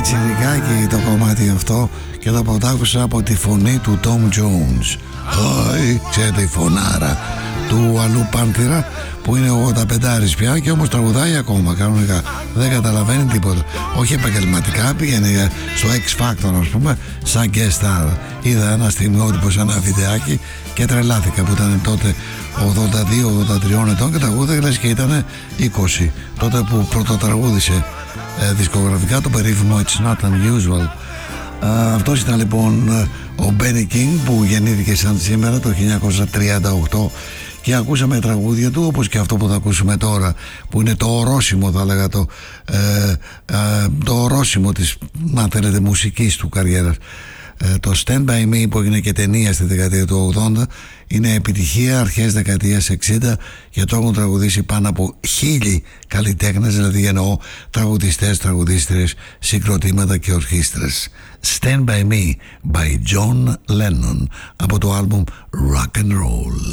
πιτσιρικάκι το κομμάτι αυτό και το πρωτάκουσα από τη φωνή του Tom Jones. Ξέρετε, η φωνάρα του αλλού Πάνθυρα που είναι 85 πια και όμως τραγουδάει ακόμα κανονικά, δεν καταλαβαίνει τίποτα, όχι επαγγελματικά, πήγαινε στο X Factor ας πούμε σαν guest star. Είδα ένα στιγμιότυπο σε ένα βιντεάκι και τρελάθηκα που ήταν τότε 82-83 ετών και τραγούδαγε και ήταν 20 τότε που πρωτοτραγούδισε δισκογραφικά το περίφημο It's Not Unusual. Αυτός ήταν λοιπόν ο Benny King που γεννήθηκε σαν σήμερα το 1938 και ακούσαμε τραγούδια του όπως και αυτό που θα ακούσουμε τώρα που είναι το ορόσημο, θα λέγα, το ορόσημο της, αν θέλετε, μουσικής του καριέρας. Το Stand By Me που έγινε και ταινία στη δεκαετία του 80 είναι επιτυχία αρχές δεκαετίας 60 και το έχουν τραγουδήσει πάνω από 1000 καλλιτέχνες, δηλαδή εννοώ τραγουδιστές, τραγουδίστριες, συγκροτήματα και ορχήστρες. Stand By Me by John Lennon από το άλμπουμ Rock and Roll.